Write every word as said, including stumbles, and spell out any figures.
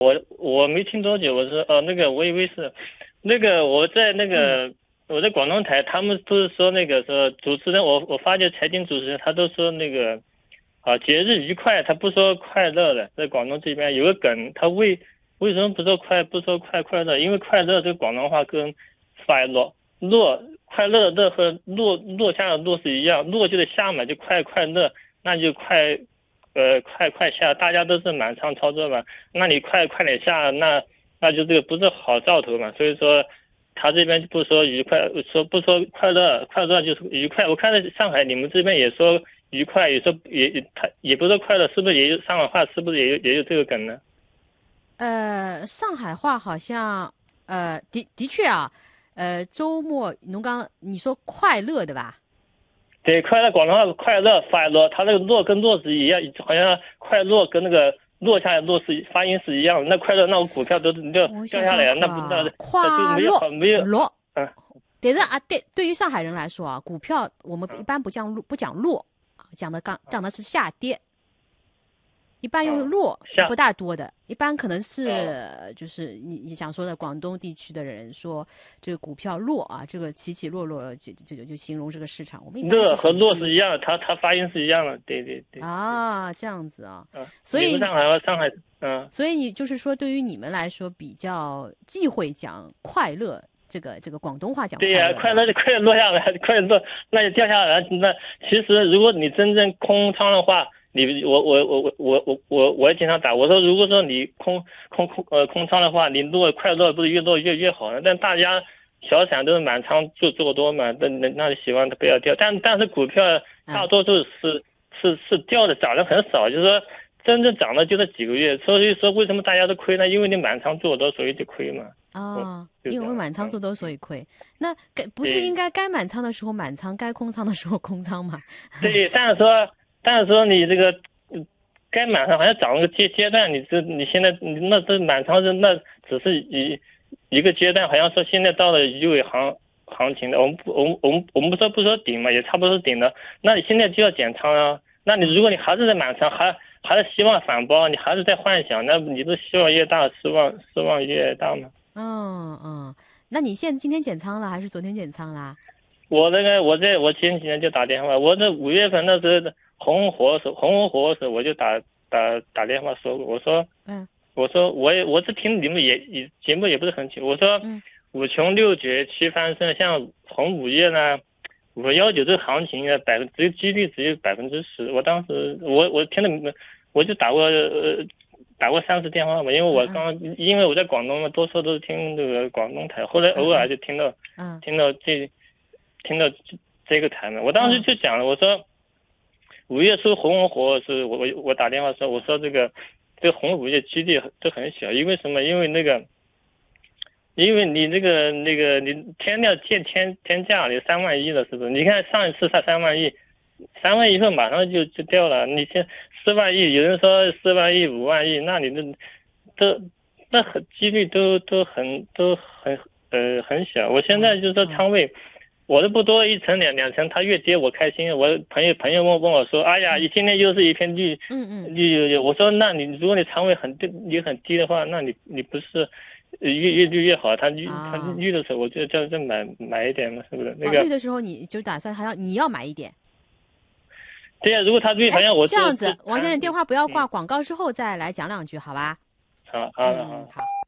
我我没听多久，我说哦那个我以为是，那个我在那个、嗯、我在广东台，他们都是说那个说主持人，我我发觉财经主持人他都说那个啊节日愉快，他不说快乐的，在广东这边有个梗，他为为什么不说快不说快快乐？因为快乐这个广东话跟快乐乐快乐的乐和落落下的落是一样，落就是下嘛，就快快乐，那就快。呃，快快下，大家都是满仓操作嘛，那你快快点下，那那就这个不是好兆头嘛。所以说，他这边不说愉快，说不说快乐，快乐就是愉快。我看在上海，你们这边也说愉快，也说也他也不说快乐，是不是也有上海话？是不是也有也有这个梗呢？ 呃，上海话好像呃的的确啊，呃，周末侬刚你说快乐对吧？ 对，快乐广东话快乐快乐，它那个乐跟乐是一样，好像快乐跟那个落下来落是发音是一样的。那快乐，那我股票都掉掉下来了，那不那快乐没有落。 嗯， 但是啊，对对于上海人来说啊，股票我们一般不讲落，不讲落，讲的刚讲的是下跌。一般用落是不大多的，嗯、一般可能是、哦、就是你你想说的广东地区的人说这个股票落啊，这个起起落落就就就就形容这个市场。我们一般乐和落是一样的，它它发音是一样的，对对对。 啊，这样子啊， 嗯、 所以上海和上海，嗯， 所以你就是说，对于你们来说比较忌讳讲快乐。这个这个广东话讲对呀、啊，快乐就快落下来，快落那就掉下来。那其实如果你真正空仓的话。你我我我我我我我我也经常打，我说如果说你空空空呃空仓的话，你落快落不是越落越越好呢？但大家小散都是满仓做做多嘛，那那那希望它不要掉。但但是股票大多数是、嗯、是是掉的，涨的很少，就是说真正涨的就这几个月。所以说为什么大家都亏呢？因为你满仓做多，所以就亏嘛。 哦，嗯、因为满仓做多所以亏。嗯、那该不是应该该满仓的时候满仓，该空仓的时候空仓吗？ 对，但是说。但是说你这个，该满仓好像涨了个阶阶段，你这你现在你那这满仓是那只是一一个阶段，好像说现在到了鱼尾行行情的，我们不我们我们我们不说不说顶嘛，也差不多是顶的，那你现在就要减仓啊。那你如果你还是在满仓，还还是希望反包，你还是在幻想，那你不希望越大，失望失望越大吗？ 嗯嗯，那你现在今天减仓了还是昨天减仓啦？ 我那个我在我前几天就打电话，我这五月份那时候红火的时候，红火的时候我就打打打电话说过，我说， 嗯， 我说我也我是听你们也也节目也不是很清，我说， 嗯， 五穷六绝七翻身，像红五月呢，五幺九这个行情呢，百分只有几率只有百分之十，我当时我我听了，我就打过呃打过三次电话嘛，因为我刚、嗯、因为我在广东嘛，多数都是听这个广东台，后来偶尔就听到， 嗯， 听到这。听到这个台呢，我当时就讲了，我说五月初红火是我我我打电话说，我说这个这个红五月几率都很小，因为什么？因为那个，因为你那个那个你天料天天天价你三万亿了，是不是？你看上一次才三万亿，三万亿以后马上就就掉了，你现四万亿，有人说四万亿五万亿，那你的都那很几率都都很都很呃很小。我现在就是说仓位。嗯我都不多一层两两层，它越跌我开心。我朋友朋友问问我说：“哎呀，你今天又是一片绿， 嗯嗯， 绿绿。”我说：“那你如果你仓位很低，你很低的话，那你你不是越越绿越好？它绿、啊、它绿的时候，我就叫这买买一点嘛，是不是？那个、 啊、绿的时候你就打算还要你要买一点。 对呀、啊，如果它绿，好像我这样子，王先生电话不要挂，广告之后再来讲两句，好吧？ 好好好。 嗯好